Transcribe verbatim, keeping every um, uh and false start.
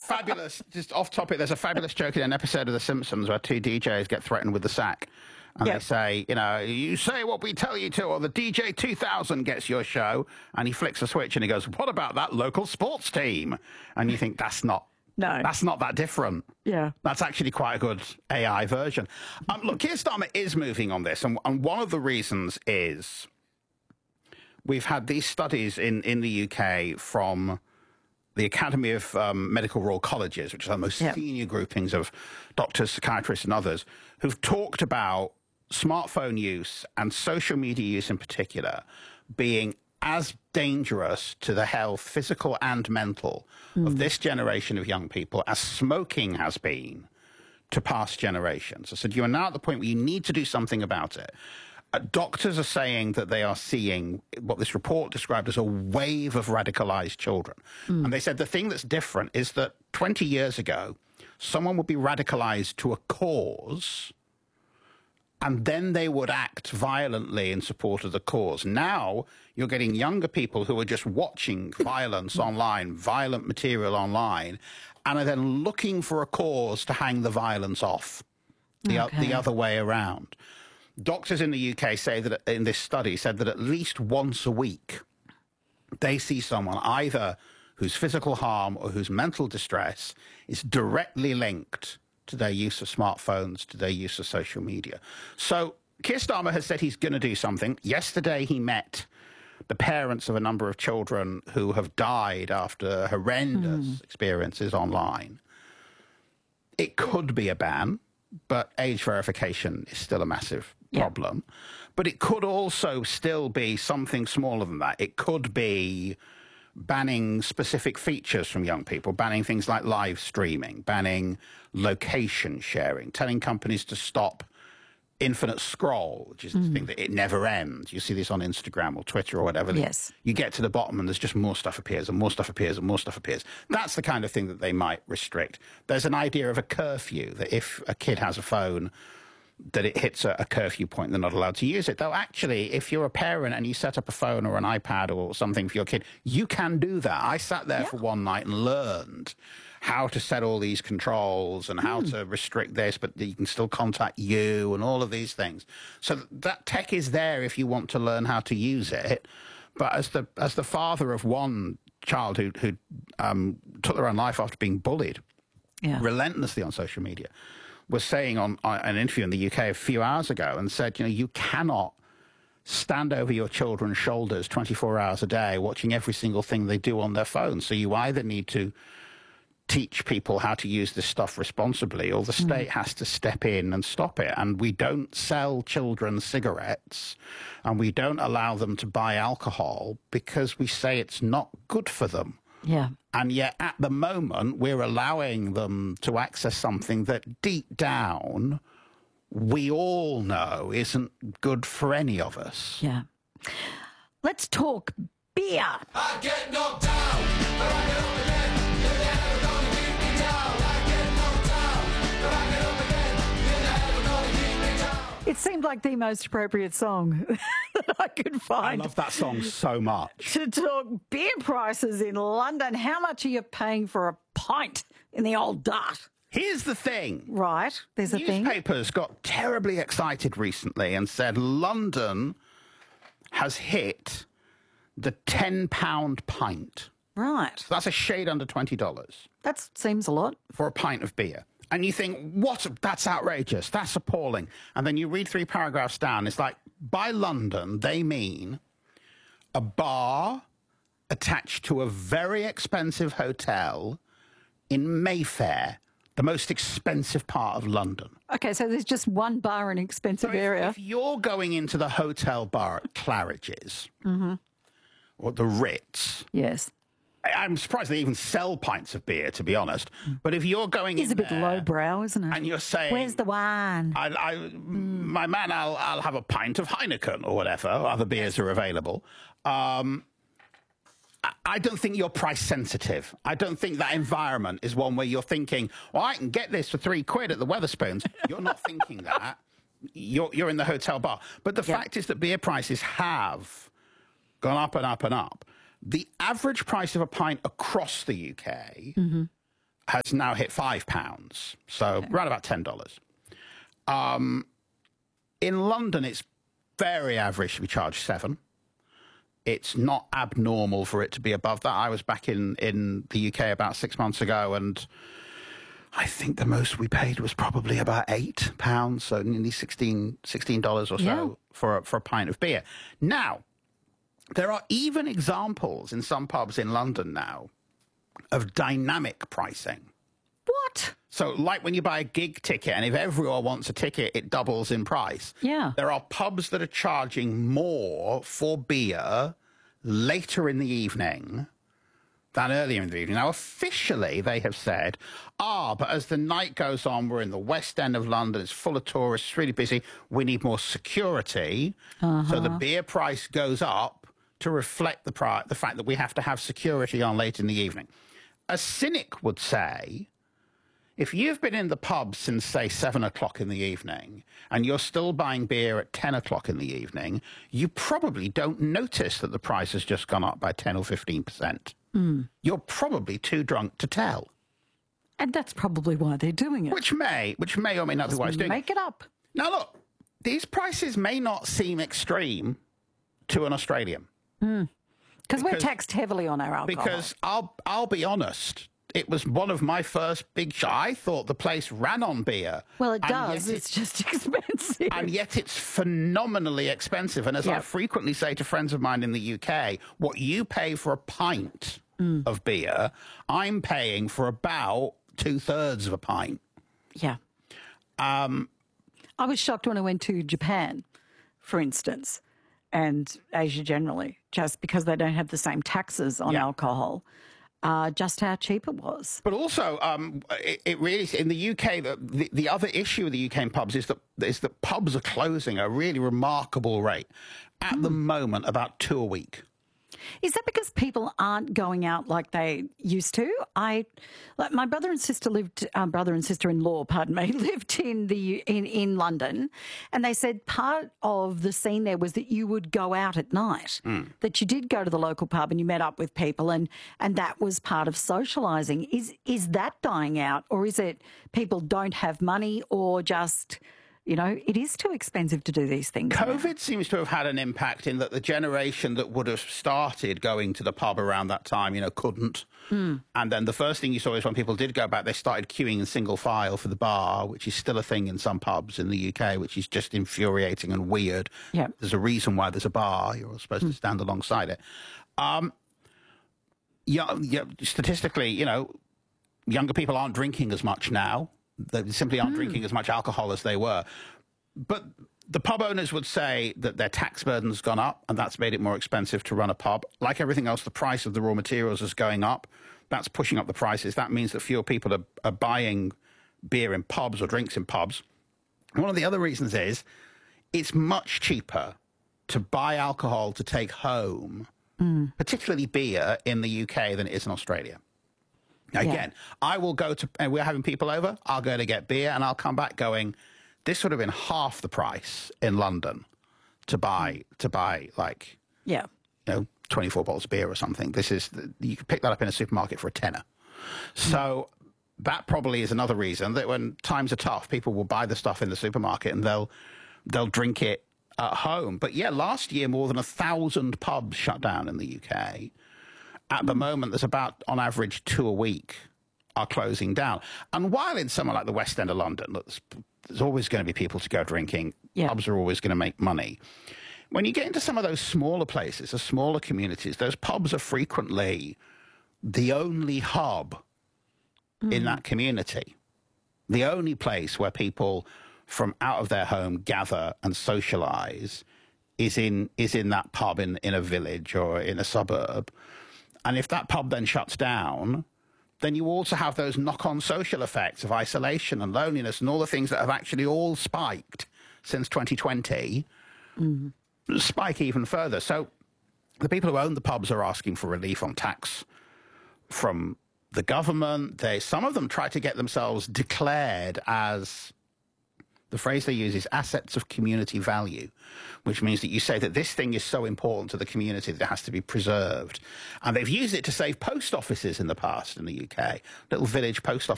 fabulous, just off topic, there's a fabulous joke in an episode of The Simpsons where two D Js get threatened with the sack. And yep. they say, you know, you say what we tell you to, or the D J two thousand gets your show. And he flicks a switch and he goes, what about that local sports team? And you think, that's not, no, that's not that different. Yeah. That's actually quite a good A I version. Um, look, Keir Starmer is moving on this. And, and one of the reasons is we've had these studies in, in the U K from the Academy of um, Medical Royal Colleges, which are the most yep. senior groupings of doctors, psychiatrists and others, who've talked about smartphone use and social media use in particular being as dangerous to the health, physical and mental, mm. of this generation of young people as smoking has been to past generations. I said, you are now at the point where you need to do something about it. Uh, doctors are saying that they are seeing what this report described as a wave of radicalized children. Mm. And they said the thing that's different is that twenty years ago, someone would be radicalized to a cause and then they would act violently in support of the cause. Now you're getting younger people who are just watching violence online, violent material online, and are then looking for a cause to hang the violence off, the, okay. the other way around. Doctors in the U K say that, in this study, said that at least once a week they see someone either whose physical harm or whose mental distress is directly linked to their use of smartphones, to their use of social media. So Keir Starmer has said he's going to do something. Yesterday he met the parents of a number of children who have died after horrendous mm. experiences online. It could be a ban, but age verification is still a massive problem. Yeah. But it could also still be something smaller than that. It could be banning specific features from young people, banning things like live streaming, banning location sharing, telling companies to stop infinite scroll, which is mm. the thing that it never ends. You see this on Instagram or Twitter or whatever. Yes. You get to the bottom and there's just more stuff appears and more stuff appears and more stuff appears. That's the kind of thing that they might restrict. There's an idea of a curfew, that if a kid has a phone, that it hits a, a curfew point, they're not allowed to use it. Though actually, if you're a parent and you set up a phone or an iPad or something for your kid, you can do that. I sat there yeah. for one night and learned how to set all these controls and how mm. to restrict this, but you can still contact you and all of these things. So that tech is there if you want to learn how to use it. But as the as the father of one child who, who um, took their own life after being bullied yeah. relentlessly on social media, was saying on, on an interview in the U K a few hours ago and said, you know, you cannot stand over your children's shoulders twenty-four hours a day watching every single thing they do on their phone. So you either need to teach people how to use this stuff responsibly, or the state mm. has to step in and stop it. And we don't sell children cigarettes and we don't allow them to buy alcohol because we say it's not good for them. Yeah. And yet at the moment we're allowing them to access something that deep down we all know isn't good for any of us. Yeah. Let's talk beer. I get knocked down, but I get up again. You're never gonna keep me down. I get knocked down, but I get up again. You're never gonna keep me down. It seemed like the most appropriate song that I could find. I love that song so much. To talk beer prices in London. How much are you paying for a pint in the old Dart? Here's the thing. Right, there's a thing. Newspapers got terribly excited recently and said London has hit the ten pound pint. Right. So that's a shade under twenty dollars. That seems a lot. For a pint of beer. And you think, what? That's outrageous. That's appalling. And then you read three paragraphs down. It's like, by London, they mean a bar attached to a very expensive hotel in Mayfair, the most expensive part of London. Okay, so there's just one bar in an expensive so if, area. If you're going into the hotel bar at Claridge's mm-hmm. or the Ritz... Yes. I'm surprised they even sell pints of beer, to be honest. But if you're going it's in It's a bit there lowbrow, isn't it? And you're saying... Where's the wine? I, I, mm. My man, I'll, I'll have a pint of Heineken or whatever. Other beers are available. Um, I, I don't think you're price sensitive. I don't think that environment is one where you're thinking, well, I can get this for three quid at the Wetherspoons. You're not thinking that. You're, you're in the hotel bar. But the yep. fact is that beer prices have gone up and up and up. The average price of a pint across the U K, mm-hmm. has now hit five pounds, so around about ten dollars. Um, in London, it's very average to be charged seven. It's not abnormal for it to be above that. I was back in, in the U K about six months ago, and I think the most we paid was probably about eight pounds, so nearly sixteen dollars or so Yeah. for a, for a pint of beer. Now, there are even examples in some pubs in London now of dynamic pricing. What? So, like when you buy a gig ticket, and if everyone wants a ticket, it doubles in price. Yeah. There are pubs that are charging more for beer later in the evening than earlier in the evening. Now, officially, they have said, ah, but as the night goes on, we're in the West End of London, it's full of tourists, it's really busy, we need more security. So the beer price goes up to reflect the, pri- the fact that we have to have security on late in the evening. A cynic would say, if you've been in the pub since, say, seven o'clock in the evening, and you're still buying beer at ten o'clock in the evening, you probably don't notice that the price has just gone up by ten or fifteen percent. Mm. You're probably too drunk to tell. And that's probably why they're doing it. Which may, which may or may not be why it's doing it. Make it up. Now, look, these prices may not seem extreme to an Australian. Because we're Because- taxed heavily on our alcohol. Because I'll I'll be honest, it was one of my first big shows. I thought the place ran on beer. well, it and does. yet It's just expensive. And yet it's phenomenally expensive. And as I Yep. frequently say to friends of mine in the U K, what you pay for a pint of beer, I'm paying for about two-thirds of a pint. Yeah. Um, I was shocked when I went to Japan, for instance, and Asia generally, just because they don't have the same taxes on Yeah. alcohol, uh, just how cheap it was. But also, um, it, it really, in the U K, the, the, the other issue with the U K in pubs is that, is that pubs are closing at a really remarkable rate. At the moment, about two a week. Is that because people aren't going out like they used to? I, like my brother and sister lived, uh, brother and sister-in-law, pardon me, lived in the in in London, and they said part of the scene there was that you would go out at night, that you did go to the local pub and you met up with people, and and that was part of socialising. Is is that dying out, or is it people don't have money, or just, you know, it is too expensive to do these things now? COVID seems to have had an impact in that the generation that would have started going to the pub around that time, you know, couldn't. Mm. And then the first thing you saw is when people did go back, they started queuing in single file for the bar, which is still a thing in some pubs in the U K, which is just infuriating and weird. Yeah. There's a reason why there's a bar. You're supposed Mm. to stand alongside it. Um, yeah, yeah, statistically, you know, younger people aren't drinking as much now. They simply aren't drinking as much alcohol as they were. But the pub owners would say that their tax burden's gone up, and that's made it more expensive to run a pub. Like everything else, the price of the raw materials is going up. That's pushing up the prices. That means that fewer people are, are buying beer in pubs or drinks in pubs. One of the other reasons is it's much cheaper to buy alcohol to take home, particularly beer, in the U K than it is in Australia. Now, Yeah. again, I will go to, and we're having people over, I'll go to get beer, and I'll come back going, this would have been half the price in London to buy, to buy like, Yeah. you know, twenty-four bottles of beer or something. This is, you can pick that up in a supermarket for a tenner. So that probably is another reason that when times are tough, people will buy the stuff in the supermarket and they'll, they'll drink it at home. But yeah, last year, more than a thousand pubs shut down in the U K. At the moment, there's about, on average, two a week are closing down. And while in somewhere like the West End of London, there's, there's always going to be people to go drinking, Yeah. pubs are always going to make money. When you get into some of those smaller places, the smaller communities, those pubs are frequently the only hub in that community, the only place where people from out of their home gather and socialise is in is in that pub in, in a village or in a suburb. And if that pub then shuts down, then you also have those knock-on social effects of isolation and loneliness and all the things that have actually all spiked since twenty twenty, spike even further. So the people who own the pubs are asking for relief on tax from the government. They, some of them try to get themselves declared as The phrase they use is assets of community value, which means that you say that this thing is so important to the community that it has to be preserved. And they've used it to save post offices in the past in the U K. Little village post office